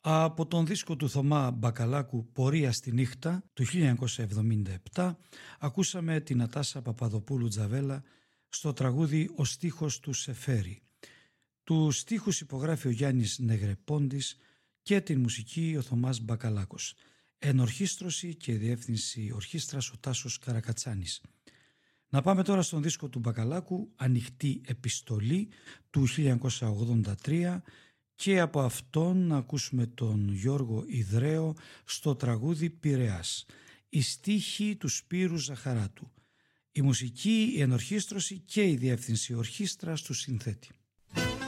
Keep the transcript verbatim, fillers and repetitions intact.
Από τον δίσκο του Θωμά Μπακαλάκου «Πορεία στη νύχτα» του χίλια εννιακόσια εβδομήντα επτά ακούσαμε την Νατάσα Παπαδοπούλου Τζαβέλα στο τραγούδι «Ο στίχος του σε φέρει». Του στίχους υπογράφει ο Γιάννης Νεγρεπόντης και την μουσική ο Θωμάς Μπακαλάκος. Ενορχίστρωση και διεύθυνση ορχήστρας ο Τάσος Καρακατσάνης. Να πάμε τώρα στον δίσκο του Μπακαλάκου «Ανοιχτή επιστολή» του χίλια εννιακόσια ογδόντα τρία και από αυτόν να ακούσουμε τον Γιώργο Ιδραίο στο τραγούδι «Πειραιάς». Η στίχη του Σπύρου Ζαχαράτου. Η μουσική, η ενορχίστρωση και η διεύθυνση ορχήστρας του συνθέτη.